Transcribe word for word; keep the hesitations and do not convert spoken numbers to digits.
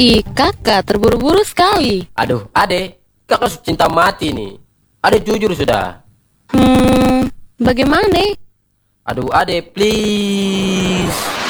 Ih, kakak terburu-buru sekali. Aduh, Ade, kakak sudah cinta mati nih. Ade jujur sudah. Hmm, bagaimana? Aduh, Ade, please.